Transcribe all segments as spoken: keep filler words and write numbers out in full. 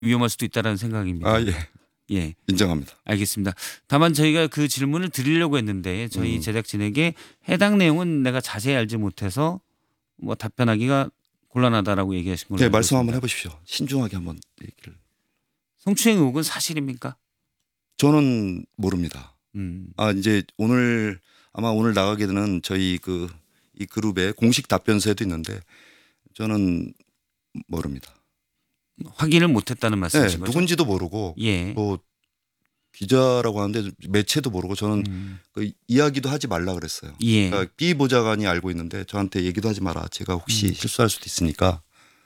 위험할 수도 있다라는 생각입니다. 아, 예. 예. 인정합니다. 알겠습니다. 다만 저희가 그 질문을 드리려고 했는데 저희 음. 제작진에게 해당 내용은 내가 자세히 알지 못해서 뭐 답변하기가 곤란하다라고 얘기하신 걸로 네, 알고 말씀 한번 있습니다. 해보십시오. 신중하게 한번 얘기를. 성추행 의혹은 사실입니까? 저는 모릅니다. 음. 아, 이제 오늘 아마 오늘 나가게 되는 저희 그 이 그룹의 공식 답변서에도 있는데 저는 모릅니다. 확인을 못했다는 네, 말씀이신 거죠? 누군지도 모르고 예. 뭐 기자라고 하는데 매체도 모르고 저는 음. 그 이야기도 하지 말라 그랬어요. 예. 그러니까 B 보좌관이 알고 있는데 저한테 얘기도 하지 마라. 제가 혹시 음. 실수할 수도 있으니까.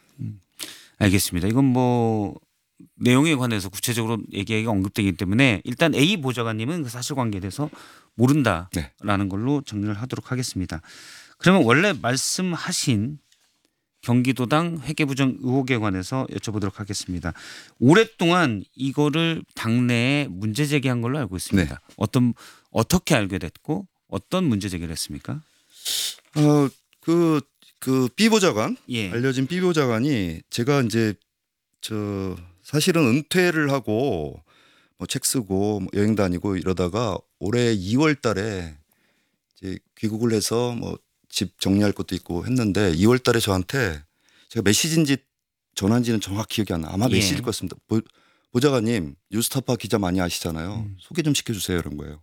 알겠습니다. 이건 뭐 내용에 관해서 구체적으로 얘기하기가 언급되기 때문에 일단 A 보좌관님은 그 사실관계에 대해서 모른다라는 네. 걸로 정리를 하도록 하겠습니다. 그러면 원래 말씀하신 경기도당 회계부정 의혹에 관해서 여쭤보도록 하겠습니다. 오랫동안 이거를 당내에 문제 제기한 걸로 알고 있습니다. 네. 어떤 어떻게 알게 됐고 어떤 문제 제기를 했습니까? 어, 그, 그 B 보좌관 예. 알려진 B 보좌관이 제가 이제 저 사실은 은퇴를 하고 뭐 책 쓰고 뭐 여행 다니고 이러다가 올해 이월 달에 이제 귀국을 해서 뭐 집 정리할 것도 있고 했는데 이월 달에 저한테 제가 메시지인지 전화인지는 정확히 기억이 안 나. 아마 예. 메시지일 것 같습니다. 보, 보좌관님 뉴스타파 기자 많이 아시잖아요. 음. 소개 좀 시켜주세요 이런 거예요.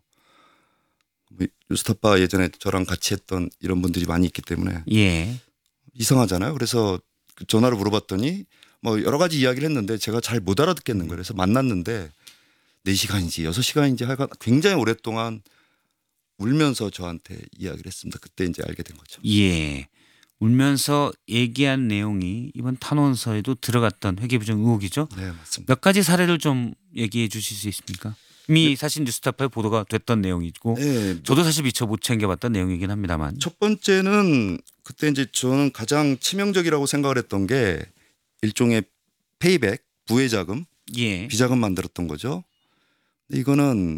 뭐 뉴스타파 예전에 저랑 같이 했던 이런 분들이 많이 있기 때문에 예. 이상하잖아요. 그래서 그 전화를 물어봤더니 뭐 여러 가지 이야기를 했는데 제가 잘 못 알아듣겠는 거예요. 그래서 만났는데 네 시간인지 여섯 시간인지 하여간 굉장히 오랫동안 울면서 저한테 이야기를 했습니다. 그때 이제 알게 된 거죠. 예. 울면서 얘기한 내용이 이번 탄원서에도 들어갔던 회계부정 의혹이죠. 네, 맞습니다. 몇 가지 사례를 좀 얘기해 주실 수 있습니까? 이미 사실 뉴스타파에 보도가 됐던 내용이고 네, 저도 사실 미처 못 챙겨봤던 내용이긴 합니다만. 첫 번째는 그때 이제 저는 가장 치명적이라고 생각을 했던 게 일종의 페이백, 부의자금, 예. 비자금 만들었던 거죠. 근데 이거는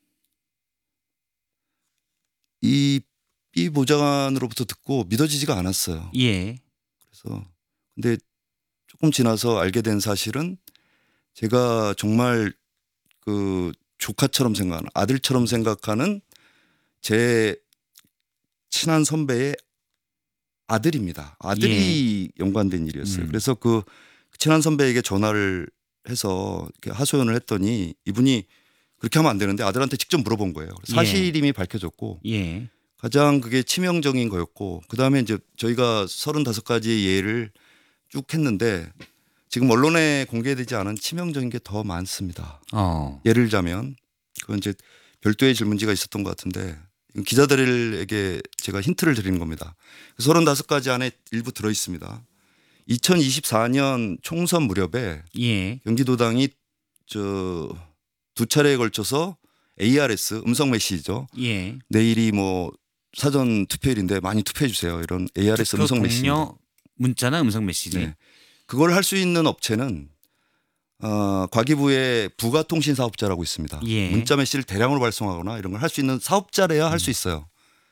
이 B 보좌관으로부터 듣고 믿어지지가 않았어요. 예. 그래서 근데 조금 지나서 알게 된 사실은 제가 정말 그 조카처럼 생각하는 아들처럼 생각하는 제 친한 선배의 아들입니다. 아들이 연관된 일이었어요. 음. 그래서 그 친한 선배에게 전화를 해서 이렇게 하소연을 했더니 이분이 그렇게 하면 안 되는데 아들한테 직접 물어본 거예요. 사실임이 밝혀졌고 예. 가장 그게 치명적인 거였고 그다음에 이제 저희가 서른다섯 가지의 예를 쭉 했는데 지금 언론에 공개되지 않은 치명적인 게 더 많습니다. 어. 예를 들자면 그건 이제 별도의 질문지가 있었던 것 같은데 기자들에게 제가 힌트를 드리는 겁니다. 서른다섯 가지 안에 일부 들어 있습니다. 이천이십사 년 총선 무렵에 예. 경기도당이 저 두 차례에 걸쳐서 에이아르에스 음성 메시지죠. 예. 내일이 뭐 사전 투표일인데 많이 투표해 주세요. 이런 에이아르에스 음성 메시지. 동료 문자나 음성 메시지. 네. 그걸 할 수 있는 업체는 어, 과기부의 부가통신 사업자라고 있습니다. 예. 문자 메시지를 대량으로 발송하거나 이런 걸 할 수 있는 사업자래야 할 수 있어요.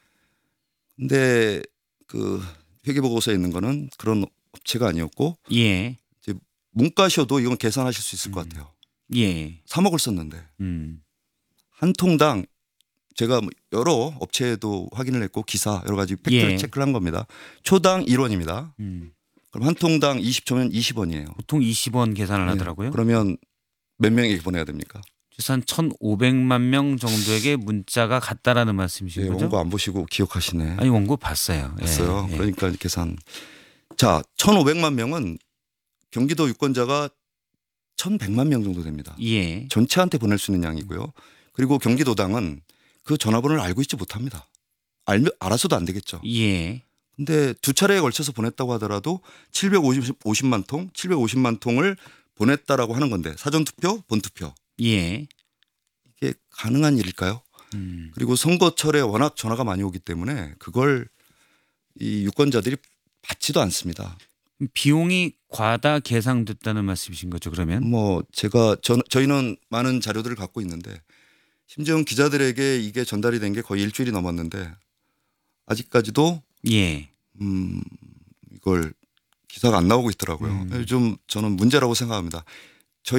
근데 그 회계보고서에 있는 거는 그런 업체가 아니었고 예. 이제 문과셔도 이건 계산하실 수 있을 것 같아요. 예. 삼억을 썼는데 음. 한 통당 제가 뭐 여러 업체에도 확인을 했고 기사 여러 가지 팩트를 예. 체크를 한 겁니다. 초당 일 원입니다. 음. 그럼 한 통당 이십 초면 이십 원이에요. 보통 이십 원 계산을 하더라고요. 그러면 몇 명에게 보내야 됩니까? 그래서 한 천오백만 명 정도에게 문자가 갔다라는 말씀이신 네, 거죠? 원고 안 보시고 기억하시네. 아니 원고 봤어요. 봤어요. 예. 예. 그러니까 계산. 자, 천오백만 명은 경기도 유권자가 천백만 명 정도 됩니다. 예. 전체한테 보낼 수 있는 양이고요. 그리고 경기도당은 그 전화번호를 알고 있지 못합니다. 알면 알아서도 안 되겠죠. 예. 근데 두 차례에 걸쳐서 보냈다고 하더라도 칠백오십만 통, 칠백오십만 통을 보냈다라고 하는 건데 사전투표, 본투표. 예. 이게 가능한 일일까요? 음. 그리고 선거철에 워낙 전화가 많이 오기 때문에 그걸 이 유권자들이 받지도 않습니다. 비용이 과다 계상됐다는 말씀이신 거죠, 그러면? 뭐 제가 저, 저희는 많은 자료들을 갖고 있는데 심지어 기자들에게 이게 전달이 된 게 거의 일주일이 넘었는데 아직까지도 예. 음 이걸 기사가 안 나오고 있더라고요. 음. 좀 저는 문제라고 생각합니다.